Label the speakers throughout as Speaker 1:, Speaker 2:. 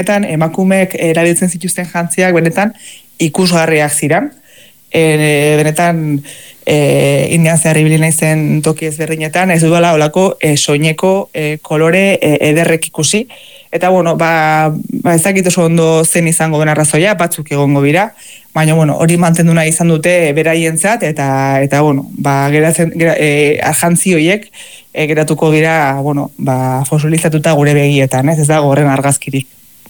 Speaker 1: benetan emakumeek erabiltzen zituzten jantziak benetan ikusgarriak ziren. Benetan Indian zehar ibili naizen toki ezberdinetan, ez dudala olako soineko kolore ederrek ikusi. Eta, bueno, ez dakit oso ondo zen izango den arrazoia, batzuk egongo bira, baina, bueno, hori mantendu nahi izan dute beraientzat, eta bueno, jantzi horiek geratuko dira, bueno, fosilizatuta gure begietan, ez dago horren argazkirik.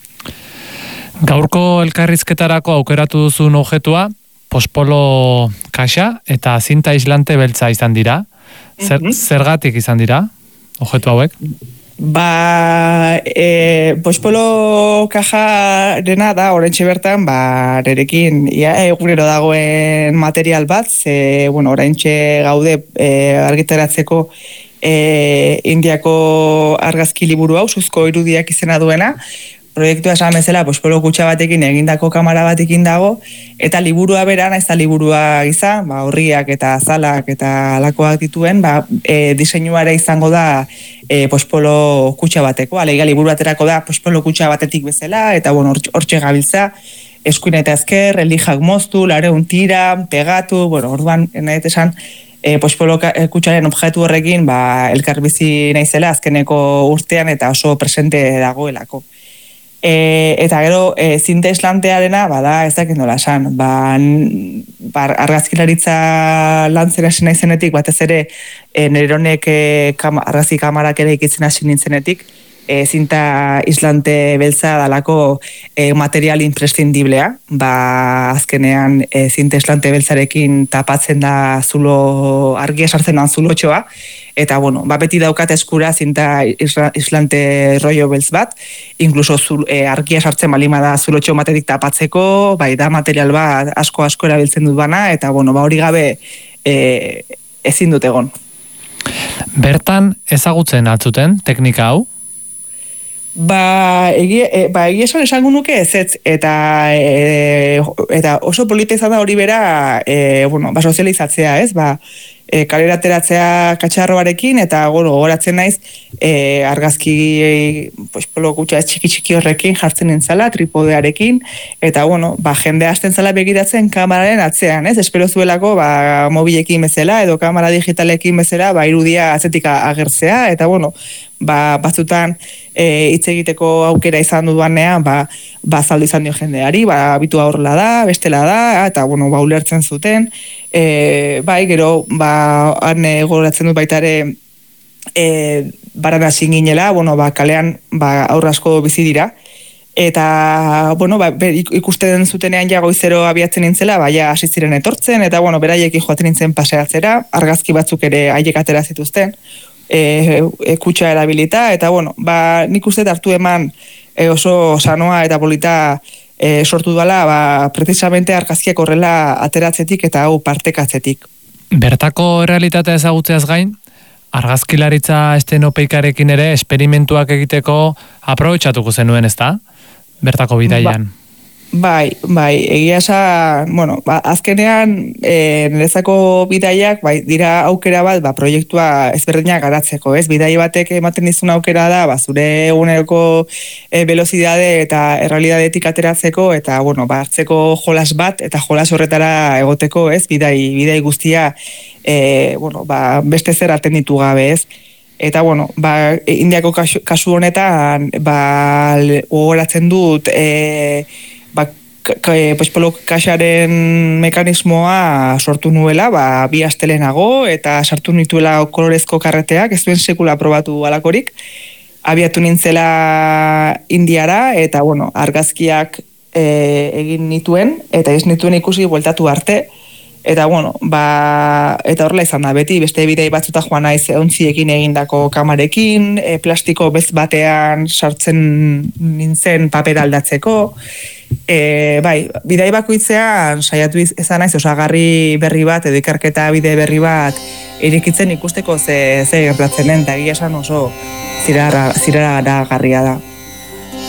Speaker 2: Gaurko elkarrizketarako aukeratu duzun objetua, pospolo kaxa eta zinta aislante beltza izan dira. Zergatik izan dira, objetu hauek?
Speaker 1: Pospolo kaja dena da, oraintxe bertan, nerekin egunero dagoen material bat, oraintxe gaude argitaratzeko Indiako argazki liburu hau, Suzko irudiak izena duena, proiektua esan bezala pospolo kutxa batekin egindako kamera batekin dago, eta liburua bera, naiz da liburua izan, horriak eta azalak eta alakoak dituen, diseinuare izango da pospolo kutxa bateko, alegia liburu aterako da pospolo kutxa batetik bezala, eta bueno, hortxe gabiltza, eskuin eta ezker, elijak moztu, lareun tira, pegatu, bueno, orduan, nahet esan, pospolo kutxaren objektu horrekin, elkarbizi naizela azkeneko urtean eta oso presente dagoelako. Eta gero, zinta islantearena, ez dakit nola esan, argazkilaritza lantzera esan naizenetik, batez ere, neronek argazki kamarak ere ikitzen hasi nintzenetik, zinta islante beltza dalako material imprescindiblea, azkenean zinta islante beltzarekin tapatzen da argia sartzen da zulotxoa, eta bueno, beti daukat eskura zinta islante rollo beltz bat, inkluso argia sartzen balima da zulotxo matetik tapatzeko, da material bat asko erabiltzen dut bana, eta bueno, hori gabe ezin dut egon.
Speaker 2: Bertan ezagutzen altzuten teknika hau?
Speaker 1: Egia esango nuke ez, eta oso polita izan da hori bera, sozializatzea, ez, kalera ateratzea katxarroarekin, eta gogoratzen naiz argazki pospolo kutxa txiki horrekin jartzen nintzala, tripodearekin, eta jende hasten zala begiratzen kameraren atzean, ez, espero zuelako mobilekin bezala, edo kamera digitalekin bezala, irudia atzetik agertzea, eta batzutan hitz egiteko aukera izan dudanean, azaldu izan dio jendeari, abitua horrela da, bestela da, eta ulertzen zuten, gero, han gogoratzen dut baita ere, baran hasi ginela, kalean aurre asko bizi dira, eta, ikusten zutenean goizero abiatzen nintzela, hasi ziren etortzen, eta, beraiekin joaten nintzen paseatzera, argazki batzuk ere haiek atera zituzten, kutxa erabilita, eta nik uste hartu eman oso sanoa eta polita sortu dela, precisamente argazkiak horrela ateratzetik eta hau partekatzetik.
Speaker 2: Bertako realitatea ezagutzeaz gain, argazkilaritza estenopeikarekin ere esperimentuak egiteko aprobetxatuko zenuen, ezta? Bertako bidaian.
Speaker 1: Bai, egia esan, azkenean nerezako bidaiak dira aukera bat, proiektua ezberdinak garatzeko, ez? Bidai batek ematen dizun aukera da, zure eguneroko velozidade eta errealidadetik ateratzeko, eta, hartzeko jolas bat, eta jolas horretara egoteko, ez? Bidai guztia, beste zer atenditu gabe, ez? Eta, Indiako kasu honetan, gogoratzen dut, pospolo kaxaren mekanismoa sortu nuela, bi astelenago, eta sartu nituela kolorezko karreteak, ez duen sekula probatu alakorik, abiatu nintzela Indiara, eta argazkiak egin nituen, eta ez nituen ikusi bueltatu arte, eta eta horrela izan da, beti beste bidei batzuta joan naiz ontziekin egindako kamarekin, plastiko bez batean sartzen nintzen paper aldatzeko, bidai bakoitzean saiatu izan naiz osagarri berri bat edo ikerketa bide berri bat irikitzen ikusteko ze gertatzen den, eta egia esan oso ziraragarria da.